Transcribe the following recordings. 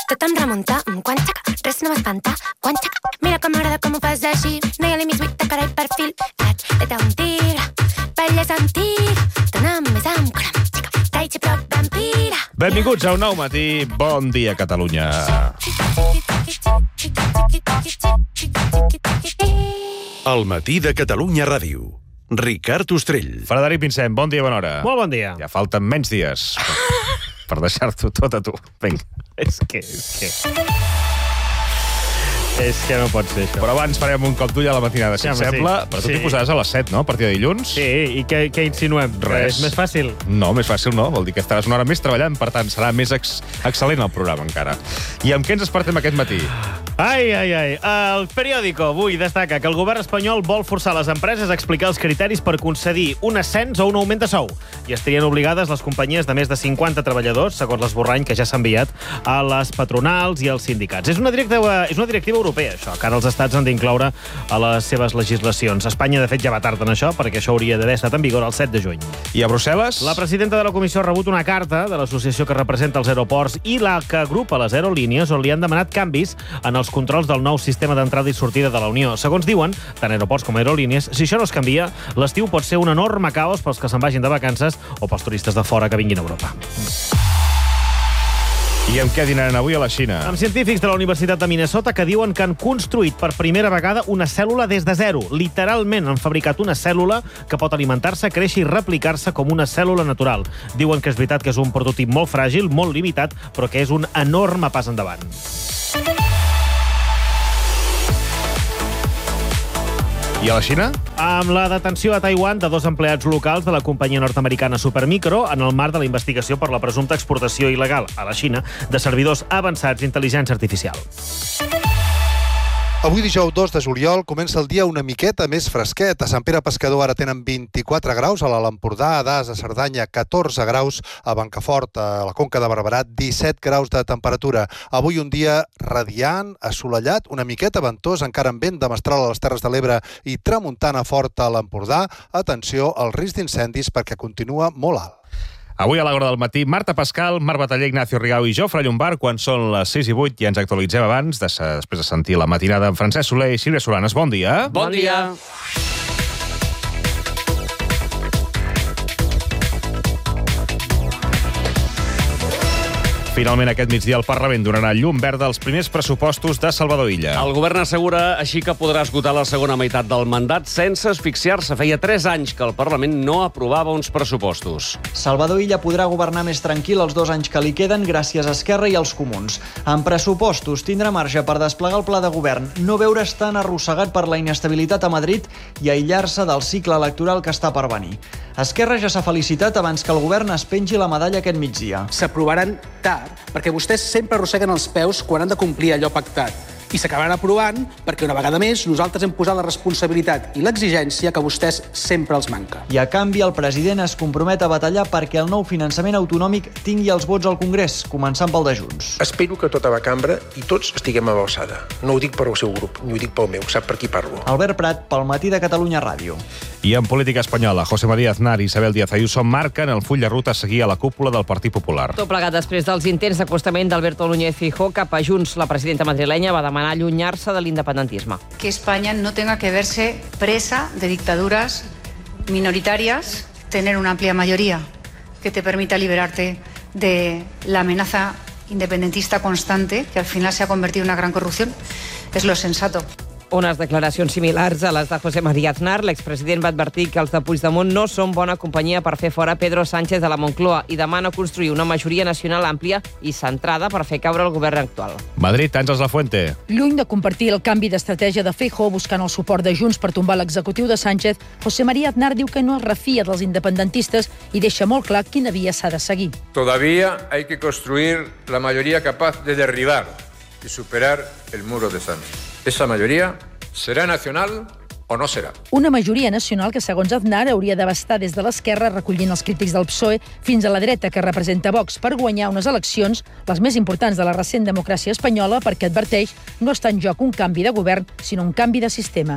tot em remunta, quan xaca, res no m'espanta, quan xaca, mira com m'agrada com ho fas així, no hi ha límits, buit de cara i perfil, et un tigre, balles antic, dona'm més amb coram, xaca, tai chi prop vampira. Benvinguts a un nou matí, bon dia Catalunya. El matí de Catalunya Ràdio. Ricard Ostrell. Frederic Vincent, bon dia, bona hora. Molt bon dia. Ja falten menys dies per deixar-t'ho tot a tu. Vinga. És que no pot ser, això. Però abans farem un cop d'ull a la matinada, si et sembla. Sí. Però tu t'hi posaràs a les 7, no? A partir de dilluns. Sí, i què insinuem? Res. És més fàcil? No, més fàcil no. Vol dir que estaràs una hora més treballant, per tant, serà més excel·lent el programa, encara. I amb què ens despertem aquest matí? Ai. El periòdico avui destaca que el govern espanyol vol forçar les empreses a explicar els criteris per concedir un ascens o un augment de sou. I estarien obligades les companyies de més de 50 treballadors, segons l'esborrany que ja s'ha enviat a les patronals i als sindicats. És una directiva europea, això, que ara els estats han d'incloure a les seves legislacions. Espanya, de fet, ja va tard en això, perquè això hauria d'haver estat en vigor el 7 de juny. I a Brussel·les? La presidenta de la comissió ha rebut una carta de l'associació que representa els aeroports i la que agrupa les aerolínies, on li han demanat canvis en els controls del nou sistema d'entrada i sortida de la Unió. Segons diuen, tant aeroports com aerolínies, si això no es canvia, l'estiu pot ser un enorme caos pels que se'n vagin de vacances o pels turistes de fora que vinguin a Europa. I amb què dinaran avui a la Xina? Amb científics de la Universitat de Minnesota que diuen que han construït per primera vegada una cèl·lula des de zero. Literalment han fabricat una cèl·lula que pot alimentar-se, créixer i replicar-se com una cèl·lula natural. Diuen que és veritat que és un prototip molt fràgil, molt limitat, però que és un enorme pas endavant. I a la Xina? Amb la detenció a Taiwan de 2 empleats locals de la companyia nord-americana Supermicro en el marc de la investigació per la presumpta exportació il·legal a la Xina de servidors avançats d'intel·ligència artificial. Avui dijous 2 de juliol comença el dia una miqueta més fresquet. A Sant Pere Pescador ara tenen 24 graus, a l'Alt Empordà, a Das, a Cerdanya, 14 graus, a Blancafort, a la Conca de Barberà, 17 graus de temperatura. Avui un dia radiant, assolellat, una miqueta ventós, encara amb vent de mestral a les Terres de l'Ebre i tramuntana forta a l'Empordà. Atenció al risc d'incendis perquè continua molt alt. Avui a l'hora del matí, Marta Pascal, Marc Bataller, Ignacio Rigau i Jofre Llombard, quan són les 6 i 8, i ens actualitzem abans, després de sentir la matinada amb Francesc Soler i Sílvia Solanes. Bon dia. Bon dia. Finalment, aquest migdia el Parlament donarà llum verda als primers pressupostos de Salvador Illa. El govern assegura així que podrà esgotar la segona meitat del mandat sense asfixiar-se. Feia 3 anys que el Parlament no aprovava uns pressupostos. Salvador Illa podrà governar més tranquil els 2 anys que li queden gràcies a Esquerra i als Comuns. En pressupostos tindrà marge per desplegar el pla de govern, no veure's tan arrossegat per la inestabilitat a Madrid i aïllar-se del cicle electoral que està per venir. Esquerra ja s'ha felicitat abans que el govern es pengi la medalla aquest migdia. S'aprovaran tard, perquè vostès sempre arrosseguen els peus quan han de complir allò pactat. I s'acabaran aprovant perquè, una vegada més, nosaltres hem posat la responsabilitat i l'exigència que a vostès sempre els manca. I a canvi, el president es compromet a batallar perquè el nou finançament autonòmic tingui els vots al Congrés, començant pel de Junts. Espero que tota la cambra i tots estiguem a l'alçada. No ho dic per al seu grup, ni ho dic pel meu, sap per qui parlo. Albert Prat, pel Matí de Catalunya Ràdio. I en política espanyola, José María Aznar i Isabel Díaz Ayuso marquen el full de ruta a seguir a la cúpula del Partit Popular. Tot plegat després dels intents d'acostament d'Alberto Núñez Feijóo cap a Junts. La presidenta madrilenya va demanar allunyar-se de l'independentisme. Que España no tenga que verse presa de dictaduras minoritarias, tener una amplia mayoría que te permita liberarte de la amenaza independentista constante, que al final se ha convertido en una gran corrupción, es lo sensato. Unes declaracions similars a les de José María Aznar. L'expresident va advertir que els de Puigdemont no són bona companyia per fer fora Pedro Sánchez de la Moncloa i demana construir una majoria nacional àmplia i centrada per fer caure el govern actual. Madrid, Àngels Lafuente. Lluny de compartir el canvi d'estratègia de Feijóo buscant el suport de Junts per tombar l'executiu de Sánchez, José María Aznar diu que no es refia dels independentistes i deixa molt clar quina via s'ha de seguir. Todavía hay que construir la mayoría capaz de derribar y superar el muro de Sánchez. Esa mayoría serà nacional o no serà. Una majoria nacional que, segons Aznar, hauria d'abastar des de l'esquerra, recollint els crítics del PSOE, fins a la dreta, que representa Vox, per guanyar unes eleccions, les més importants de la recent democràcia espanyola, perquè adverteix no està en joc un canvi de govern, sinó un canvi de sistema.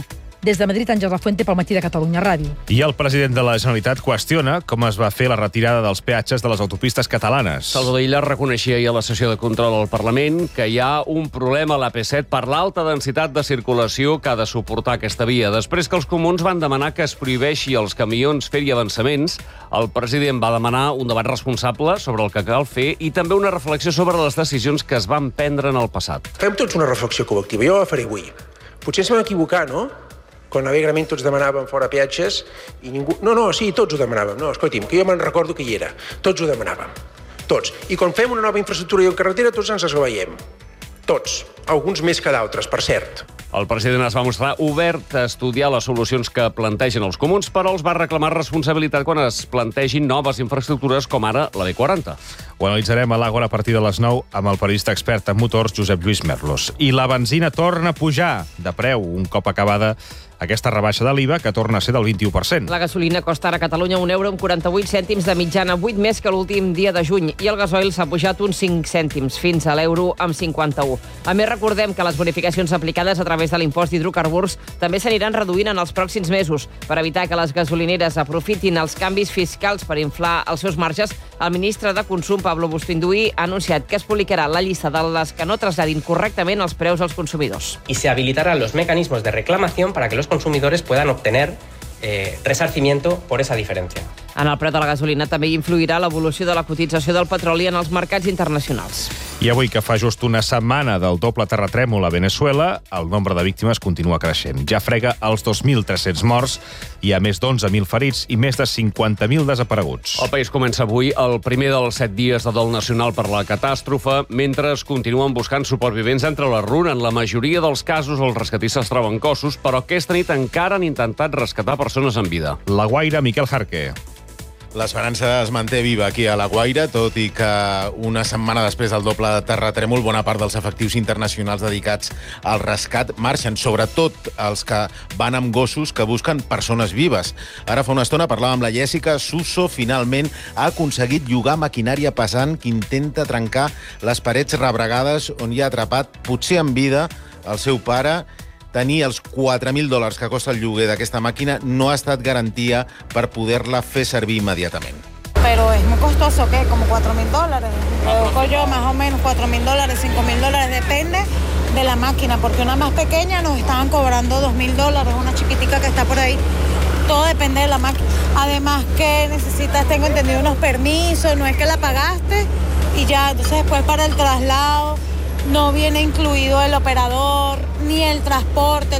Des de Madrid, Àngels Lafuente, pel Matí de Catalunya Ràdio. I el president de la Generalitat qüestiona com es va fer la retirada dels peatges de les autopistes catalanes. Salvador Illa reconeixia ahir a la sessió de control al Parlament que hi ha un problema a l'AP7 per l'alta densitat de circulació que ha de suportar aquesta via. Després que els comuns van demanar que es prohibeixi als camions fer-hi avançaments, el president va demanar un debat responsable sobre el que cal fer i també una reflexió sobre les decisions que es van prendre en el passat. Fem tots una reflexió col·lectiva. Jo la faré avui. Potser ens vam equivocar, no? Quan alegrement tots demanàvem fora peatges i ningú... No, sí, tots ho demanàvem. No, escolti'm, que jo me'n recordo que hi era. Tots ho demanàvem. Tots. I quan fem una nova infraestructura i en carretera, tots ens esglaiem. Tots. Alguns més que d'altres, per cert. El president es va mostrar obert a estudiar les solucions que plantegen els comuns, però els va reclamar responsabilitat quan es plantegin noves infraestructures com ara la B40. Ho analitzarem a l'Àgora a partir de les 9 amb el periodista expert en motors Josep Lluís Merlos. I la benzina torna a pujar de preu un cop acabada aquesta rebaixa de l'IVA, que torna a ser del 21%. La gasolina costa ara a Catalunya €1,48 de mitjana, 8 més que l'últim dia de juny, i el gasoil s'ha pujat uns 5 cèntims, fins a €1,51. A més, recordem que les bonificacions aplicades a través de l'impost d'hidrocarburs també s'aniran reduint en els pròxims mesos. Per evitar que les gasolineres aprofitin els canvis fiscals per inflar els seus marges, el ministre de Consum, Pablo Bustinduy, ha anunciat que es publicarà la llista de les que no traslladin correctament els preus als consumidors. Y se habilitarán los mecanismos de reclamación para que los consumidores puedan obtener resarcimiento por esa diferencia. En el preu de la gasolina també hi influirà l'evolució de la cotització del petroli en els mercats internacionals. I avui, que fa just una setmana del doble terratrèmol a Veneçuela, el nombre de víctimes continua creixent. Ja frega els 2.300 morts, hi ha més d'11.000 ferits i més de 50.000 desapareguts. El país comença avui el primer dels 7 dies de dol nacional per la catàstrofe, mentre es continuen buscant supervivents entre la runa. En la majoria dels casos, els rescatistes troben cossos, però aquesta nit encara han intentat rescatar persones en vida. La Guaira, Miquel Jarque. L'esperança es manté viva aquí a La Guaira, tot i que una setmana després del doble terratrèmol, bona part dels efectius internacionals dedicats al rescat marxen, sobretot els que van amb gossos que busquen persones vives. Ara fa una estona parlàvem amb la Jèssica. Suso finalment ha aconseguit llogar maquinària pesant que intenta trencar les parets rebregades on hi ha atrapat, potser en vida, el seu pare. Tenir els $4.000 que costa el lloguer d'aquesta màquina no ha estat garantia per poder-la fer servir immediatament. Pero es muy costoso, ¿qué? Como $4.000. Busco yo más o menos $4.000, $5.000, depende de la máquina, porque una más pequeña nos estaban cobrando $2.000, una chiquitica que está por ahí. Todo depende de la máquina. Además que necesitas, tengo entendido, unos permisos, no es que la pagaste y ya, entonces después para el traslado no viene incluido el operador ni el transporte.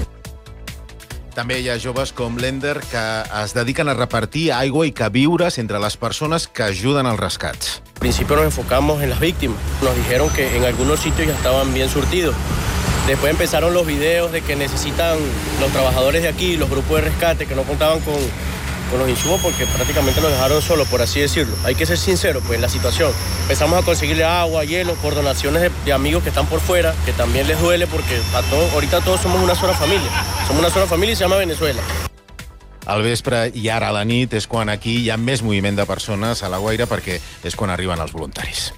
També hi ha joves com l'Ender que es dediquen a repartir aigua i queviures entre les persones que ajuden als rescats. Al principio nos enfocamos en las víctimas. Nos dijeron que en algunos sitios ya estaban bien surtidos. Después empezaron los videos de que necesitan los trabajadores de aquí, los grupos de rescate, que no contaban con los insumos porque prácticamente los dejaron solos, por así decirlo. Hay que ser sincero, pues, en la situación. Empezamos a conseguirle agua, hielo, por donaciones de amigos que están por fuera, que también les duele porque ahorita todos somos una sola familia. Somos una sola familia y se llama Venezuela. Al vespre i ara a la nit és quan aquí hi ha més moviment de persones a La Guaira, perquè és quan arriben els voluntaris.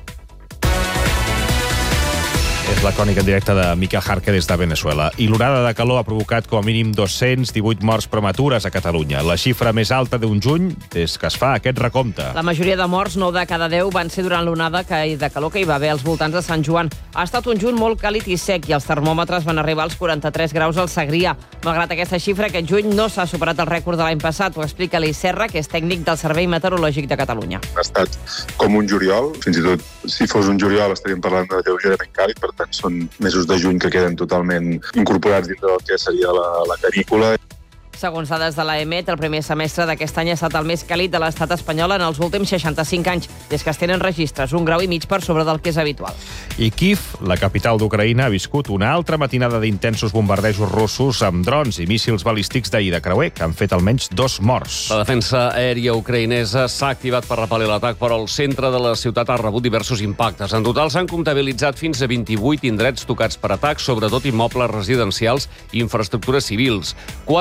És la crònica en directe de Miquel Jarque des de Veneçuela. I l'onada de calor ha provocat com a mínim 218 morts prematures a Catalunya, la xifra més alta d'un juny des que es fa aquest recompte. La majoria de morts, 9 de cada 10, van ser durant l'onada de calor que hi va haver als voltants de Sant Joan. Ha estat un juny molt càlid i sec i els termòmetres van arribar als 43 graus al Segrià. Malgrat aquesta xifra, aquest juny no s'ha superat el rècord de l'any passat. Ho explica l'Ei Serra, que és tècnic del Servei Meteorològic de Catalunya. Ha estat com un juliol. Fins i tot, si fos un juliol, estaríem parlant de lleugerament càlid. Per tant, són mesos de juny que queden totalment incorporats dintre del que seria la canícula. Segons dades de l'EMET, el primer semestre d'aquest any ha estat el més càlid de l'estat espanyol en els últims 65 anys, des que es tenen registres, 1,5 graus per sobre del que és habitual. I Kíev, la capital d'Ucraïna, ha viscut una altra matinada d'intensos bombardejos russos amb drons i míssils balístics d'ahir de creuer, que han fet almenys 2 morts. La defensa aèria ucraïnesa s'ha activat per repel·lir l'atac, però el centre de la ciutat ha rebut diversos impactes. En total s'han comptabilitzat fins a 28 indrets tocats per atacs, sobretot immobles residencials i infraestructures civils. 4 anys i mig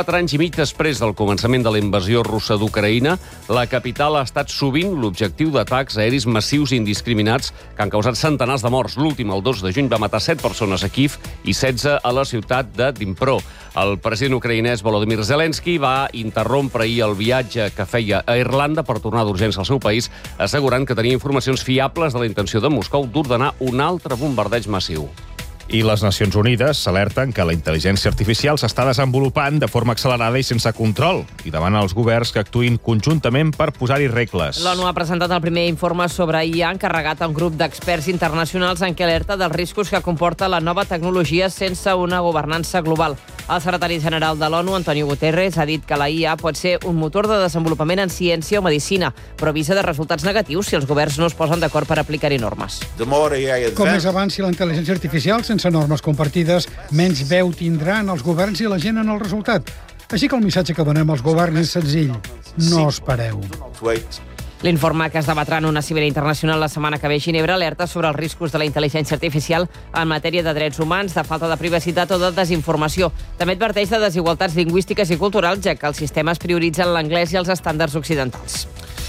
mig després del començament de la invasió russa d'Ucraïna, la capital ha estat sovint l'objectiu d'atacs aeris massius i indiscriminats que han causat centenars de morts. L'últim, el 2 de juny, va matar 7 persones a Kiev i 16 a la ciutat de Dnipro. El president ucraïnès Volodymyr Zelensky va interrompre ahir el viatge que feia a Irlanda per tornar d'urgència al seu país, assegurant que tenia informacions fiables de la intenció de Moscou d'ordenar un altre bombardeig massiu. I les Nacions Unides s'alerten que la intel·ligència artificial s'està desenvolupant de forma accelerada i sense control i demana als governs que actuïn conjuntament per posar-hi regles. L'ONU ha presentat el primer informe sobre IA encarregat a un grup d'experts internacionals en què alerta dels riscos que comporta la nova tecnologia sense una governança global. El secretari general de l'ONU, Antonio Guterres, ha dit que la IA pot ser un motor de desenvolupament en ciència o medicina, però avisa de resultats negatius si els governs no es posen d'acord per aplicar-hi normes. Com més avanci la intel·ligència artificial, sense normes compartides, menys veu tindran els governs i la gent en el resultat. Així que el missatge que donem als governs és senzill. No espereu. L'informe, que es debatrà en una cimera internacional la setmana que ve a Ginebra, alerta sobre els riscos de la intel·ligència artificial en matèria de drets humans, de falta de privacitat o de desinformació. També adverteix de desigualtats lingüístiques i culturals, ja que els sistemes prioritzen l'anglès i els estàndards occidentals.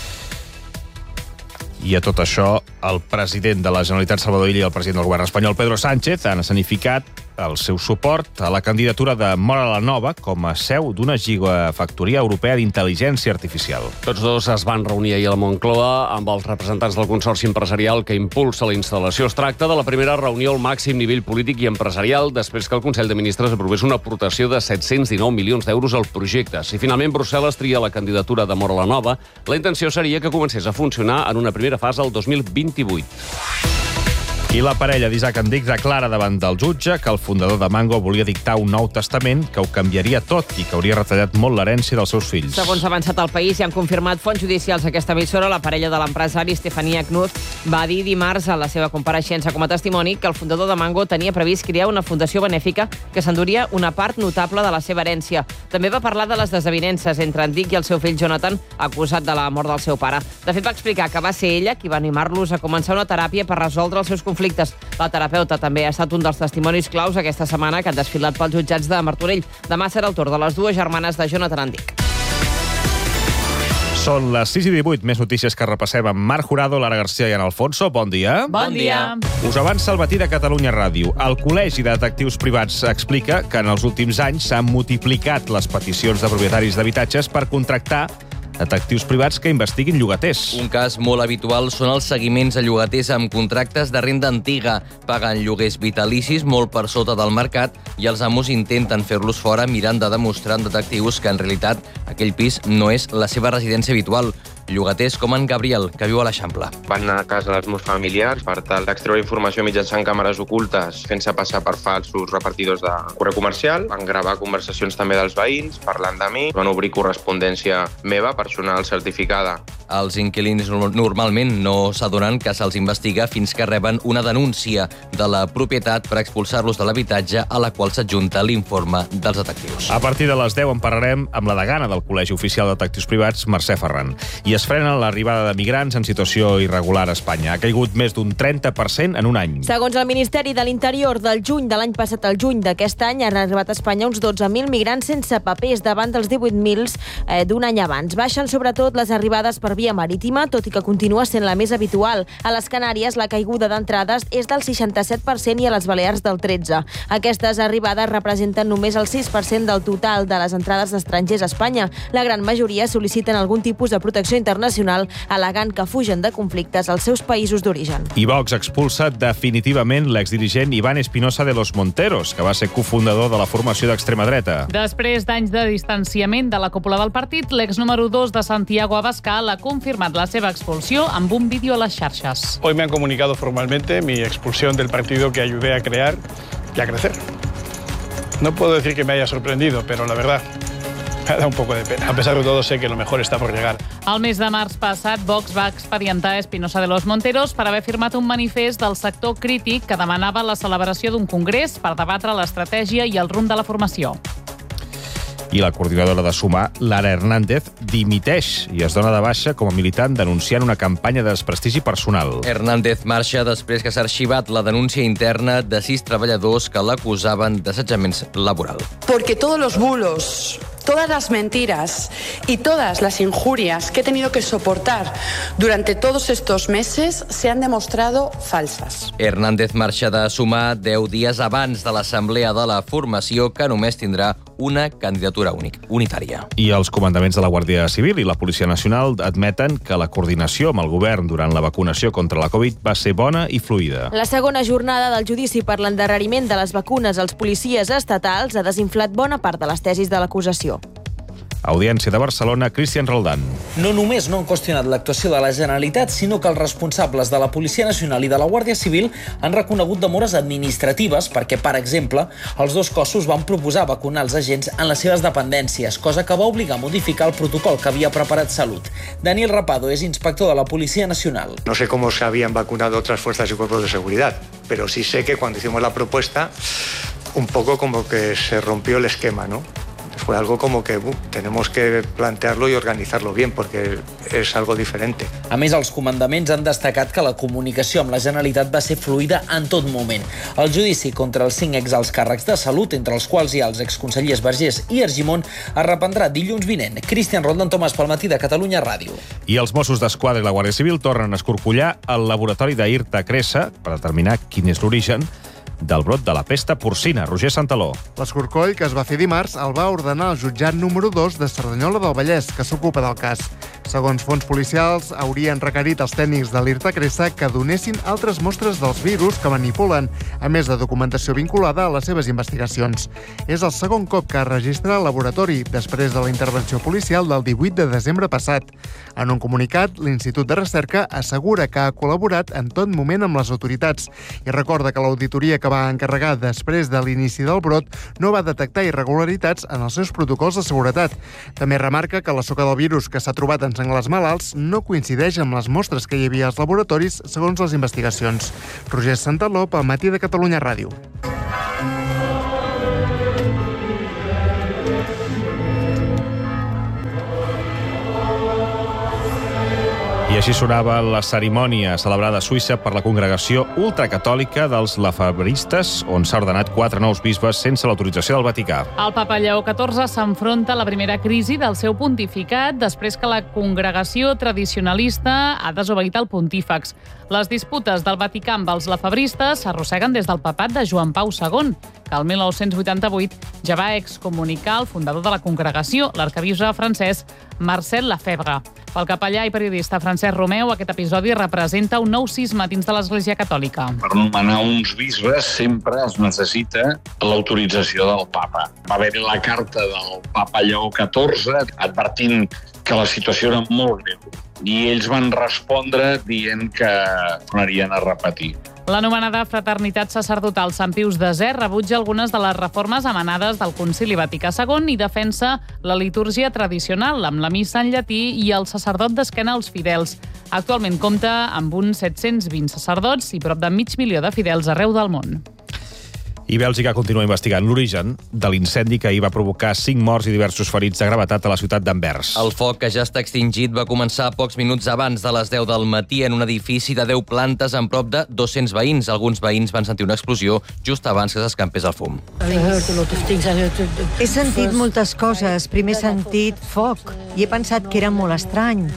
I a tot això, el president de la Generalitat, Salvador Illa, i el president del govern espanyol, Pedro Sánchez, han escenificat el seu suport a la candidatura de Móra la Nova com a seu d'una gigafactoria europea d'intel·ligència artificial. Tots dos es van reunir ahir a la Moncloa amb els representants del consorci empresarial que impulsa la instal·lació. Es tracta de la primera reunió al màxim nivell polític i empresarial després que el Consell de Ministres aprovés una aportació de 719 milions d'euros al projecte. Si finalment Brussel·les tria la candidatura de Móra la Nova, la intenció seria que comencés a funcionar en una primera fase el 2028. I la parella d'Isaac Andic declara davant del jutge que el fundador de Mango volia dictar un nou testament que ho canviaria tot i que hauria retallat molt l'herència dels seus fills. Segons ha avançat el País i han confirmat fonts judicials a aquesta emissora, la parella de l'empresari Stefania Knuth va dir dimarts a la seva compareixença com a testimoni que el fundador de Mango tenia previst crear una fundació benèfica que s'enduria una part notable de la seva herència. També va parlar de les desavinences entre Andic i el seu fill Jonathan, acusat de la mort del seu pare. De fet, va explicar que va ser ella qui va animar-los a començar una teràpia per resoldre els seus conflictes. La terapeuta també ha estat un dels testimonis claus aquesta setmana que han desfilat pels jutjats de Martorell. Demà serà el torn de les dues germanes de Jonathan Andic. Són les 6:18, més notícies que repassem amb Marc Jurado, Lara García i Ana Alfonso. Bon dia. Bon dia. Us avança el matí de Catalunya Ràdio. El Col·legi de Detectius Privats explica que en els últims anys s'han multiplicat les peticions de propietaris d'habitatges per contractar detectius privats que investiguin llogaters. Un cas molt habitual són els seguiments a llogaters amb contractes de renda antiga. Paguen lloguers vitalicis molt per sota del mercat i els amos intenten fer-los fora mirant de demostrar amb detectius que en realitat aquell pis no és la seva residència habitual. Llogaters com en Gabriel, que viu a l'Eixample. Van anar a casa dels meus familiars per tal d'extreure informació mitjançant càmeres ocultes fent-se passar per falsos repartidors de correu comercial. Van gravar conversacions també dels veïns, parlant de mi. Van obrir correspondència meva, personal certificada. Els inquilins normalment no s'adonen que se'ls investiga fins que reben una denúncia de la propietat per expulsar-los de l'habitatge a la qual s'adjunta l'informe dels detectius. A partir de les 10 en parlarem amb la degana del Col·legi Oficial de Detectius Privats, Mercè Ferran. I es frena l'arribada de migrants en situació irregular a Espanya. Ha caigut més d'un 30% en un any. Segons el Ministeri de l'Interior, del juny de l'any passat al juny d'aquest any han arribat a Espanya uns 12.000 migrants sense papers davant dels 18.000 d'un any abans. Baixen sobretot les arribades per via marítima, tot i que continua sent la més habitual. A les Canàries la caiguda d'entrades és del 67% i a les Balears del 13%. Aquestes arribades representen només el 6% del total de les entrades d'estrangers a Espanya. La gran majoria sol·liciten algun tipus de protecció internacional, al·legant que fugen de conflictes als seus països d'origen. I Vox expulsa definitivament l'exdirigent Iván Espinosa de los Monteros, que va ser cofundador de la formació d'extrema dreta. Després d'anys de distanciament de la cúpula del partit, l'ex número 2 de Santiago Abascal ha confirmat la seva expulsió amb un vídeo a les xarxes. Hoy me han comunicado formalmente mi expulsión del partido que ayudé a crear y a crecer. No puedo decir que me haya sorprendido, pero la verdad me da un poco de pena. A pesar de todo, sé que lo mejor está por llegar. El mes de març passat, Vox va expedientar Espinosa de los Monteros per haver firmat un manifest del sector crític que demanava la celebració d'un congrés per debatre l'estratègia i el rumb de la formació. I la coordinadora de Sumar, Lara Hernández, dimiteix i es dona de baixa com a militant denunciant una campanya de desprestigi personal. Hernández marxa després que s'ha arxivat la denúncia interna de 6 treballadors que l'acusaven d'assetjament laboral. Porque todos los bulos todas las mentiras y todas las injurias que he tenido que soportar durante todos estos meses se han demostrado falsas. Hernández marxa de Sumar 10 dies abans de l'assemblea de la formació, que només tindrà una candidatura unitària. I els comandaments de la Guàrdia Civil i la Policia Nacional admeten que la coordinació amb el govern durant la vacunació contra la Covid va ser bona i fluida. La segona jornada del judici per l'endarreriment de les vacunes als policies estatals ha desinflat bona part de les tesis de l'acusació. Audiència de Barcelona, Cristian Roldán. No només no han qüestionat l'actuació de la Generalitat, sinó que els responsables de la Policia Nacional i de la Guàrdia Civil han reconegut demores administratives perquè, per exemple, els dos cossos van proposar vacunar els agents en les seves dependències, cosa que va obligar a modificar el protocol que havia preparat Salut. Daniel Rapado és inspector de la Policia Nacional. No sé cómo se habían vacunado otras fuerzas y cuerpos de seguridad, pero sí sé que cuando hicimos la propuesta, un poco como que se rompió el esquema, ¿no? Fue algo como que tenemos que plantearlo y organizarlo bien, porque es algo diferente. A més, els comandaments han destacat que la comunicació amb la Generalitat va ser fluida en tot moment. El judici contra els 5 exalts càrrecs de Salut, entre els quals hi ha els exconsellers Vergés i Argimon, es reprendrà dilluns vinent. Cristian Roldán, Tomàs Palmatí, de Catalunya Ràdio. I els Mossos d'Esquadra i la Guàrdia Civil tornen a escorcollar el laboratori d'Irta Cressa per determinar quin és l'origen del brot de la pesta porcina. Roger Santaló. L'escorcoll, que es va fer dimarts, el va ordenar el jutjat número 2 de Cerdanyola del Vallès, que s'ocupa del cas. Segons fons policials, haurien requerit als tècnics de l'Irta Cressa que donessin altres mostres dels virus que manipulen, a més de documentació vinculada a les seves investigacions. És el segon cop que es registra el laboratori, després de la intervenció policial del 18 de desembre passat. En un comunicat, l'Institut de Recerca assegura que ha col·laborat en tot moment amb les autoritats i recorda que l'auditoria que va encarregar després de l'inici del brot no va detectar irregularitats en els seus protocols de seguretat. També remarca que la soca del virus que s'ha trobat en senglars malalts no coincideix amb les mostres que hi havia als laboratoris, segons les investigacions. Roger Santaló, pel Matí de Catalunya Ràdio. I així sonava la cerimònia celebrada a Suïssa per la congregació ultracatòlica dels lafebristes, on s'ha ordenat 4 nous bisbes sense l'autorització del Vaticà. El papa Lleó XIV s'enfronta a la primera crisi del seu pontificat després que la congregació tradicionalista ha desobeït el pontífex. Les disputes del Vaticà amb els lafebristes s'arrosseguen des del papat de Joan Pau II, que el 1988 ja va excomunicar el fundador de la congregació, l'arquebisbe francès Marcel Lefebvre. Pel capellà i periodista Francesc Romeu, aquest episodi representa un nou cisma dins de l'Església Catòlica. Per nomenar uns bisbes sempre es necessita l'autorització del papa. Va haver-hi la carta del papa Lleó XIV advertint que la situació era molt greu i ells van respondre dient que tornarien a repetir. L'anomenada fraternitat sacerdotal Sant Pius X rebutja algunes de les reformes emanades del Concili Vaticà II i defensa la litúrgia tradicional, amb la missa en llatí i el sacerdot d'esquena als fidels. Actualment compta amb uns 720 sacerdots i prop de 500.000 de fidels arreu del món. I Bèlgica continua investigant l'origen de l'incendi que ahir va provocar 5 morts i diversos ferits de gravetat a la ciutat d'Anvers. El foc, que ja està extingit, va començar pocs minuts abans de les 10 del matí en un edifici de 10 plantes amb prop de 200 veïns. Alguns veïns van sentir una explosió just abans que s'escampés el fum. He sentit moltes coses. Primer he sentit foc i he pensat que era molt estrany.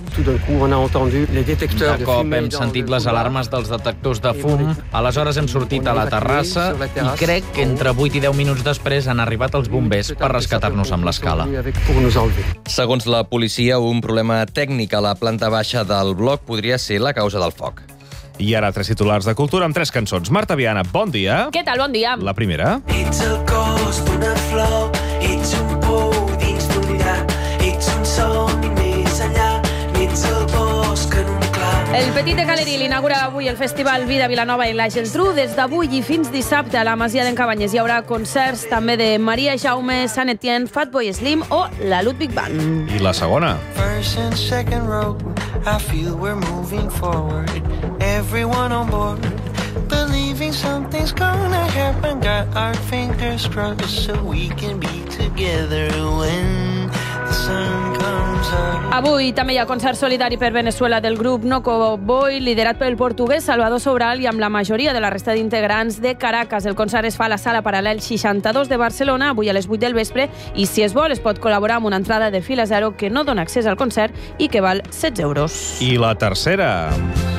De cop hem sentit les alarmes dels detectors de fum. Aleshores hem sortit a la terrassa i crec que entre 8 i 10 minuts després han arribat els bombers per rescatar-nos amb l'escala. Segons la policia, un problema tècnic a la planta baixa del bloc podria ser la causa del foc. I ara 3 titulars de cultura amb 3 cançons. Marta Viana, bon dia. Què tal? Bon dia. La primera. Ets el cos d'una flor, ets un pou dins d'un llac, ets un somni més enllà, ets el bosc en un clar. El Petit de Caleril inaugura avui el Festival Vida Vilanova i la Geltrú. Des d'avui i fins dissabte a la Masia d'en Cabanyes hi haurà concerts també de Maria Jaume, Sant Etienne, Fatboy Slim o la Ludwig Band. I la segona. First and second row, I feel we're moving forward. Everyone on board, believing something's gonna happen. Got our fingers crossed so we can be together when the sun comes up. Avui també hi ha concert solidari per Veneçuela del grup Noco Boy, liderat pel portuguès Salvador Sobral i amb la majoria de la resta d'integrants de Caracas. El concert es fa a la Sala Paral·lel 62 de Barcelona, avui a les 8 del vespre, i si es vol es pot col·laborar amb una entrada de fila zero que no dona accés al concert i que val 16 euros. I la tercera...